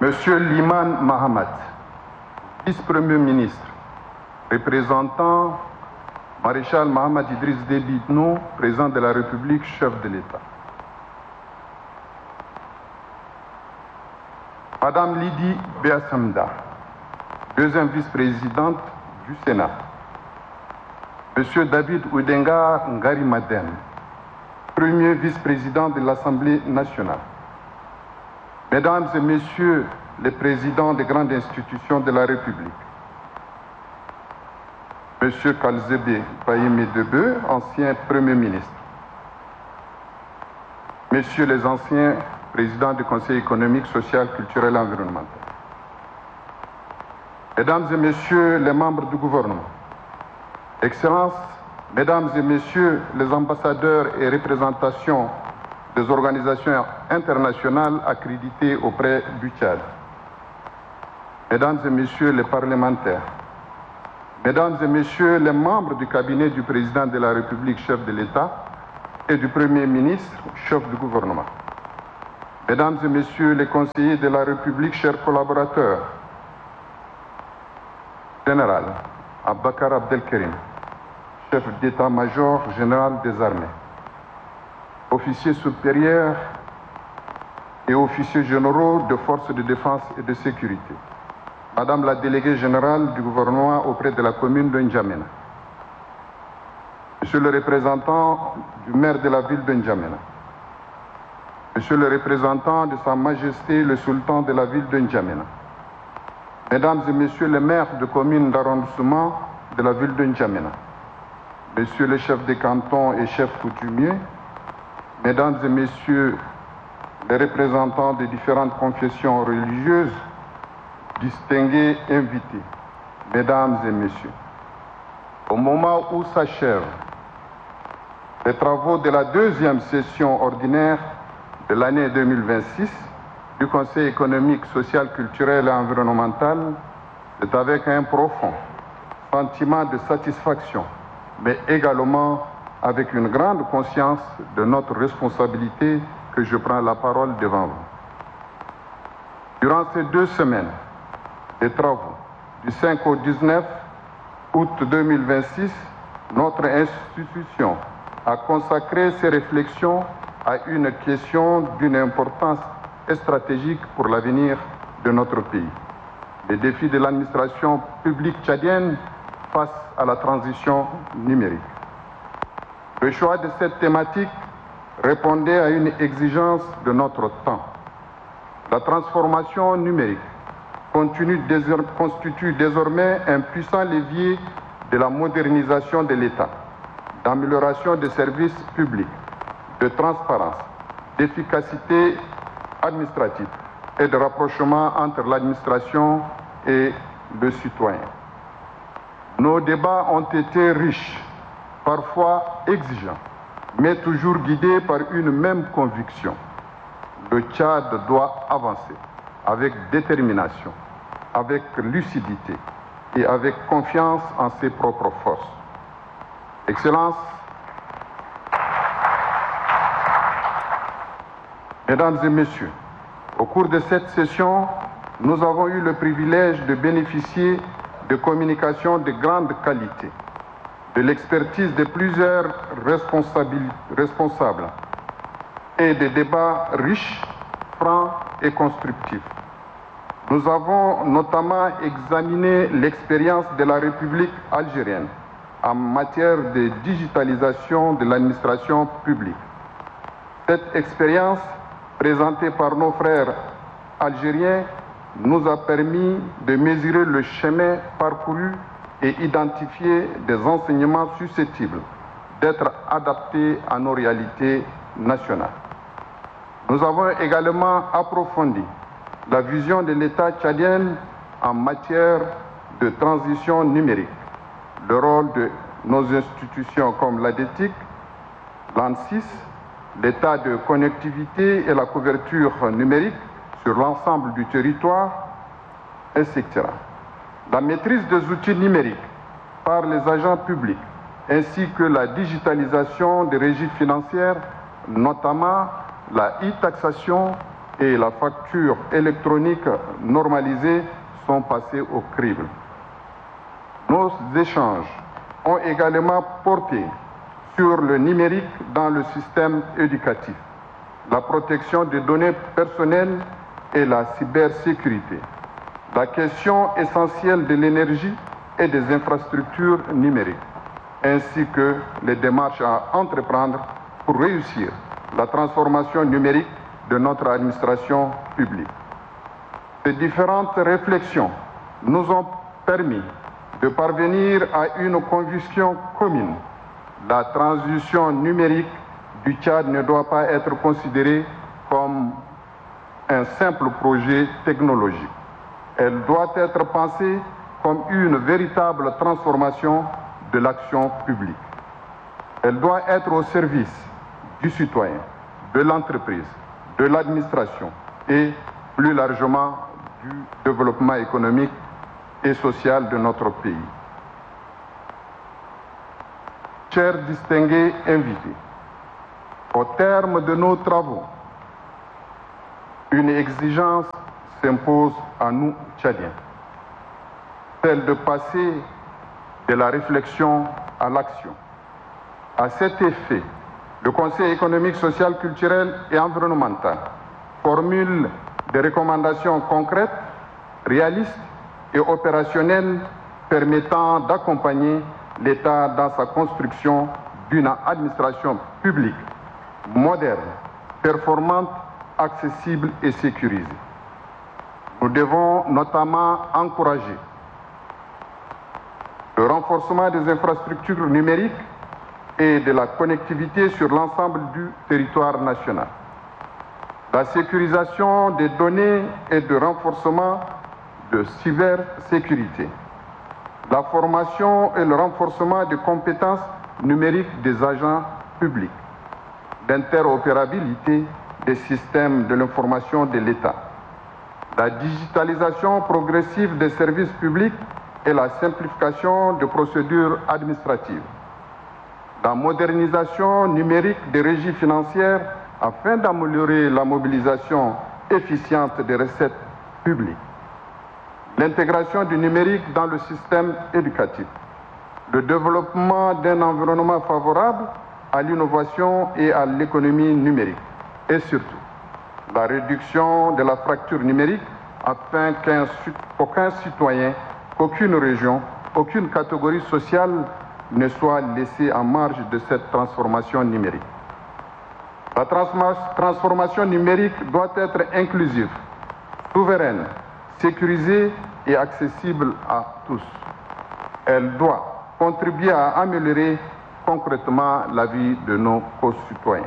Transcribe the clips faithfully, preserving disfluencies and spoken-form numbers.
Monsieur Liman Mahamat, vice-premier ministre, représentant Maréchal Mohamed Idriss Déby Itno, président de la République, chef de l'État. Madame Lydie Beassamda, deuxième vice-présidente du Sénat. Monsieur David Oudenga Ngari Madem, premier vice-président de l'Assemblée nationale. Mesdames et Messieurs les présidents des grandes institutions de la République. Monsieur Kalzebe Fahimi Debe, ancien Premier ministre. Messieurs les anciens présidents du Conseil économique, social, culturel et environnemental. Mesdames et Messieurs les membres du gouvernement. Excellences, Mesdames et Messieurs les ambassadeurs et représentations des organisations internationales accréditées auprès du Tchad. Mesdames et Messieurs les parlementaires, Mesdames et Messieurs les membres du cabinet du Président de la République, chef de l'État, et du Premier ministre, chef du gouvernement. Mesdames et Messieurs les conseillers de la République, chers collaborateurs, Général Abakar Abdelkerim, chef d'état-major général des armées, officiers supérieurs et officiers généraux de forces de défense et de sécurité. Madame la déléguée générale du gouvernement auprès de la commune de N'Djamena. Monsieur le représentant du maire de la ville de N'Djamena. Monsieur le représentant de Sa Majesté le Sultan de la ville de N'Djamena. Mesdames et Messieurs les maires de communes d'arrondissement de la ville de N'Djamena. Messieurs les chefs de canton et chefs coutumiers, Mesdames et Messieurs les représentants des différentes confessions religieuses, distingués invités, Mesdames et Messieurs, au moment où s'achèvent les travaux de la deuxième session ordinaire de l'année deux mille vingt-six du Conseil économique, social, culturel et environnemental, c'est avec un profond sentiment de satisfaction, mais également avec une grande conscience de notre responsabilité que je prends la parole devant vous. Durant ces deux semaines, les travaux du cinq au dix-neuf août deux mille vingt-six, notre institution a consacré ses réflexions à une question d'une importance stratégique pour l'avenir de notre pays. Les défis de l'administration publique tchadienne face à la transition numérique. Le choix de cette thématique répondait à une exigence de notre temps. La transformation numérique constitue désormais un puissant levier de la modernisation de l'État, d'amélioration des services publics, de transparence, d'efficacité administrative et de rapprochement entre l'administration et le citoyen. Nos débats ont été riches, parfois exigeants, mais toujours guidés par une même conviction. Le Tchad doit avancer avec détermination, avec lucidité et avec confiance en ses propres forces. Excellences, Mesdames et Messieurs, au cours de cette session, nous avons eu le privilège de bénéficier de communications de grande qualité, de l'expertise de plusieurs responsables et de débats riches, francs et constructifs. Nous avons notamment examiné l'expérience de la République algérienne en matière de digitalisation de l'administration publique. Cette expérience, présentée par nos frères algériens, nous a permis de mesurer le chemin parcouru et identifier des enseignements susceptibles d'être adaptés à nos réalités nationales. Nous avons également approfondi la vision de l'État tchadien en matière de transition numérique, le rôle de nos institutions comme l'ADETIC, l'ANSIS, l'état de connectivité et la couverture numérique sur l'ensemble du territoire, et cetera. La maîtrise des outils numériques par les agents publics, ainsi que la digitalisation des régies financières, notamment la e-taxation, et la facture électronique normalisée sont passés au crible. Nos échanges ont également porté sur le numérique dans le système éducatif, la protection des données personnelles et la cybersécurité, la question essentielle de l'énergie et des infrastructures numériques, ainsi que les démarches à entreprendre pour réussir la transformation numérique de notre administration publique. Ces différentes réflexions nous ont permis de parvenir à une conviction commune. La transition numérique du Tchad ne doit pas être considérée comme un simple projet technologique. Elle doit être pensée comme une véritable transformation de l'action publique. Elle doit être au service du citoyen, de l'entreprise, de l'administration et plus largement du développement économique et social de notre pays. Chers distingués invités, au terme de nos travaux, une exigence s'impose à nous, Tchadiens, celle de passer de la réflexion à l'action. À cet effet, le Conseil économique, social, culturel et environnemental formule des recommandations concrètes, réalistes et opérationnelles permettant d'accompagner l'État dans sa construction d'une administration publique moderne, performante, accessible et sécurisée. Nous devons notamment encourager le renforcement des infrastructures numériques et de la connectivité sur l'ensemble du territoire national, la sécurisation des données et le renforcement de cybersécurité, la formation et le renforcement des compétences numériques des agents publics, l'interopérabilité des systèmes de l'information de l'État, la digitalisation progressive des services publics et la simplification des procédures administratives, la modernisation numérique des régies financières afin d'améliorer la mobilisation efficiente des recettes publiques, l'intégration du numérique dans le système éducatif, le développement d'un environnement favorable à l'innovation et à l'économie numérique, et surtout la réduction de la fracture numérique afin qu'aucun citoyen, qu'aucune région, aucune catégorie sociale ne soit laissée en marge de cette transformation numérique. La transformation numérique doit être inclusive, souveraine, sécurisée et accessible à tous. Elle doit contribuer à améliorer concrètement la vie de nos concitoyens.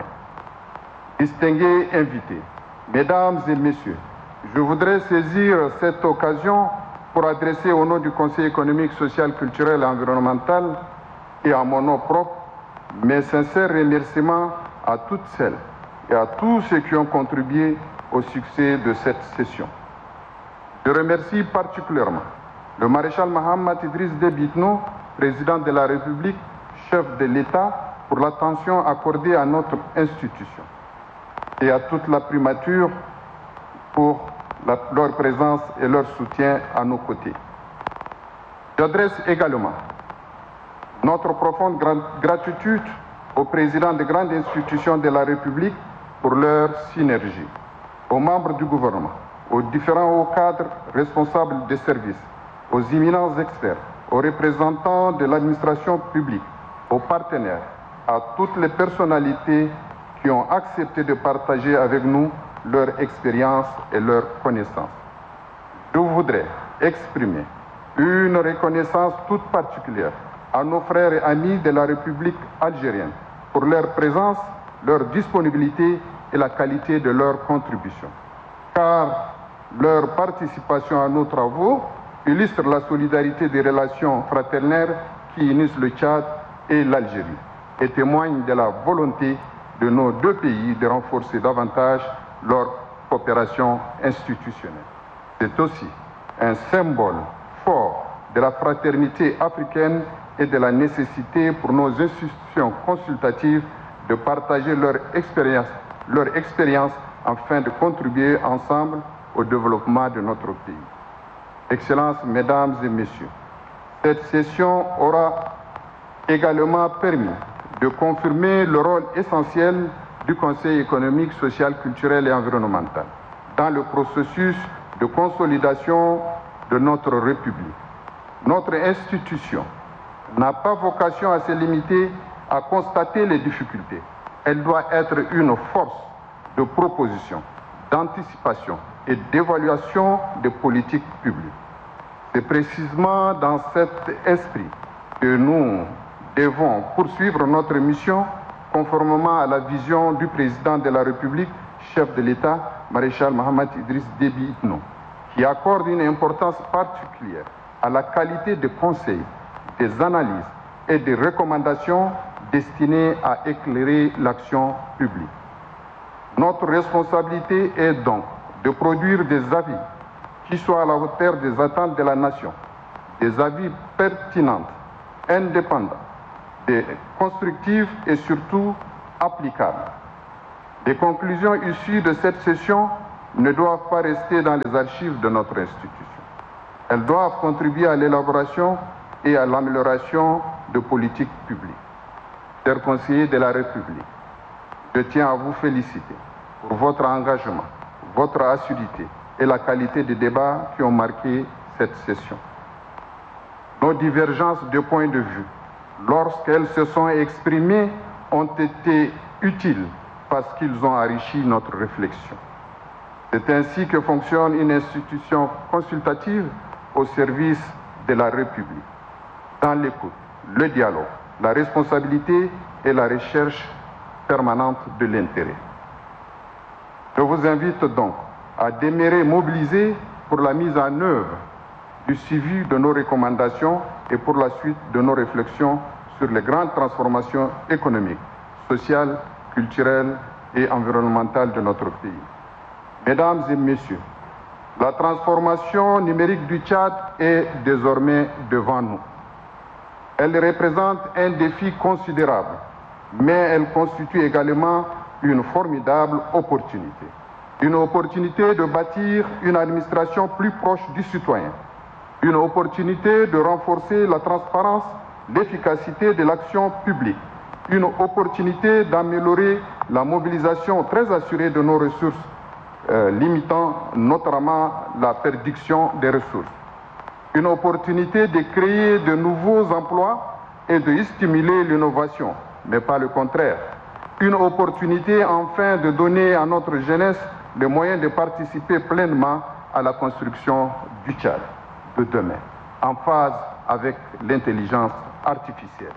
Distingués invités, mesdames et messieurs, je voudrais saisir cette occasion pour adresser au nom du Conseil économique, social, culturel et environnemental et à mon nom propre mes sincères remerciements à toutes celles et à tous ceux qui ont contribué au succès de cette session. Je remercie particulièrement le maréchal Mohamed Idriss Déby Itno, président de la République, chef de l'État, pour l'attention accordée à notre institution, et à toute la primature pour la, leur présence et leur soutien à nos côtés. J'adresse également notre profonde gratitude aux présidents des grandes institutions de la République pour leur synergie, aux membres du gouvernement, aux différents hauts cadres responsables des services, aux éminents experts, aux représentants de l'administration publique, aux partenaires, à toutes les personnalités qui ont accepté de partager avec nous leur expérience et leur connaissance. Je voudrais exprimer une reconnaissance toute particulière à nos frères et amis de la République algérienne pour leur présence, leur disponibilité et la qualité de leur contribution. Car leur participation à nos travaux illustre la solidarité des relations fraternelles qui unissent le Tchad et l'Algérie et témoigne de la volonté de nos deux pays de renforcer davantage leur coopération institutionnelle. C'est aussi un symbole fort de la fraternité africaine et de la nécessité pour nos institutions consultatives de partager leur expérience, leur expérience afin de contribuer ensemble au développement de notre pays. Excellences, Mesdames et Messieurs, cette session aura également permis de confirmer le rôle essentiel du Conseil économique, social, culturel et environnemental dans le processus de consolidation de notre République. Notre institution n'a pas vocation à se limiter à constater les difficultés. Elle doit être une force de proposition, d'anticipation et d'évaluation des politiques publiques. C'est précisément dans cet esprit que nous devons poursuivre notre mission conformément à la vision du président de la République, chef de l'État, maréchal Mohamed Idriss Déby Itno, qui accorde une importance particulière à la qualité des conseils, des analyses et des recommandations destinées à éclairer l'action publique. Notre responsabilité est donc de produire des avis qui soient à la hauteur des attentes de la nation, des avis pertinents, indépendants, des constructifs et surtout applicables. Les conclusions issues de cette session ne doivent pas rester dans les archives de notre institution. Elles doivent contribuer à l'élaboration et à l'amélioration de politiques publiques. Chers conseillers de la République, je tiens à vous féliciter pour votre engagement, votre assiduité et la qualité des débats qui ont marqué cette session. Nos divergences de point de vue, lorsqu'elles se sont exprimées, ont été utiles parce qu'ils ont enrichi notre réflexion. C'est ainsi que fonctionne une institution consultative au service de la République, dans l'écoute, le dialogue, la responsabilité et la recherche permanente de l'intérêt. Je vous invite donc à demeurer mobilisés pour la mise en œuvre du suivi de nos recommandations et pour la suite de nos réflexions sur les grandes transformations économiques, sociales, culturelles et environnementales de notre pays. Mesdames et Messieurs, la transformation numérique du Tchad est désormais devant nous. Elle représente un défi considérable, mais elle constitue également une formidable opportunité. Une opportunité de bâtir une administration plus proche du citoyen. Une opportunité de renforcer la transparence, l'efficacité de l'action publique. Une opportunité d'améliorer la mobilisation très assurée de nos ressources, euh, limitant notamment la perdition des ressources. Une opportunité de créer de nouveaux emplois et de stimuler l'innovation, mais pas le contraire. Une opportunité enfin de donner à notre jeunesse les moyens de participer pleinement à la construction du Tchad de demain, en phase avec l'intelligence artificielle.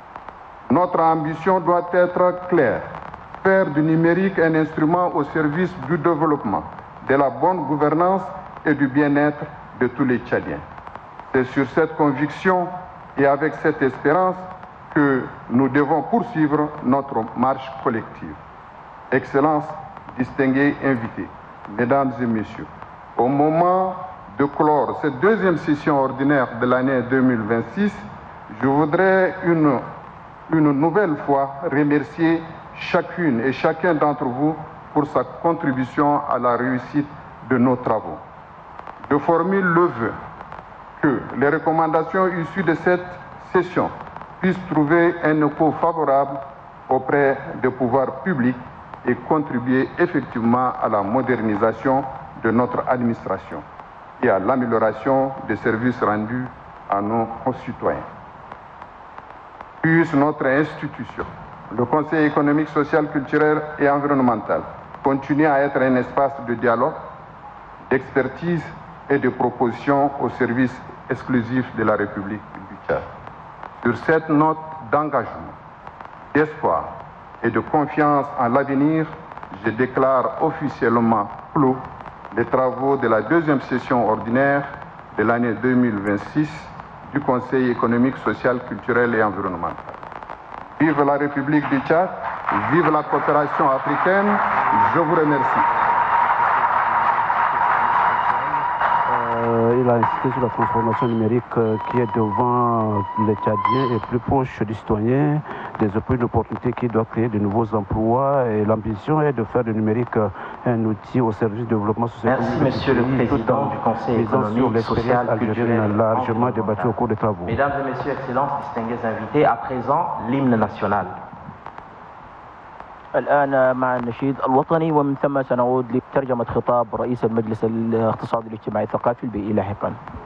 Notre ambition doit être claire, faire du numérique un instrument au service du développement, de la bonne gouvernance et du bien-être de tous les Tchadiens. C'est sur cette conviction et avec cette espérance que nous devons poursuivre notre marche collective. Excellences, distingués invités, Mesdames et Messieurs, au moment de clore cette deuxième session ordinaire de l'année deux mille vingt-six, je voudrais une, une nouvelle fois remercier chacune et chacun d'entre vous pour sa contribution à la réussite de nos travaux. Je formule le vœu que les recommandations issues de cette session puissent trouver un écho favorable auprès des pouvoirs publics et contribuer effectivement à la modernisation de notre administration et à l'amélioration des services rendus à nos concitoyens. Puisse notre institution, le Conseil économique, social, culturel et environnemental, continuer à être un espace de dialogue, d'expertise et de proposition au service exclusif de la République du Tchad. Sur cette note d'engagement, d'espoir et de confiance en l'avenir, je déclare officiellement clos les travaux de la deuxième session ordinaire de l'année deux mille vingt-six du Conseil économique, social, culturel et environnemental. Vive la République du Tchad, vive la coopération africaine, je vous remercie. Euh, il a insister sur la transformation numérique euh, qui est devant les Tchadiens et plus proche du citoyen, des opportunités qui doivent créer de nouveaux emplois. Et l'ambition est de faire le numérique euh, un outil au service du développement social. Merci, Monsieur le Président du Conseil économique, social, culturel, largement débattu au cours des travaux. Mesdames et Messieurs, Excellences, distingués invités, à présent l'hymne national. الآن مع النشيد الوطني ومن ثم سنعود لترجمة خطاب رئيس المجلس الاقتصادي الاجتماعي الثقافي البيئي لاحقا.